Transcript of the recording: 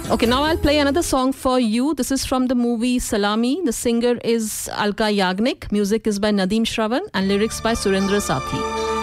Okay, now I'll play another song for you. This is from the movie Salami. The singer is Alka Yagnik. Music is by Nadeem Shravan and lyrics by Surendra Sathi.